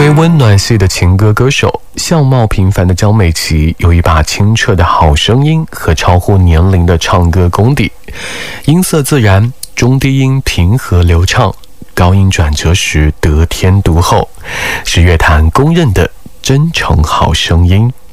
为温暖系的情歌歌手，相貌平凡的江美琪有一把清澈的好声音和超乎年龄的唱歌功底，音色自然，中低音平和流畅，高音转折时得天独厚，是乐坛公认的真诚好声音。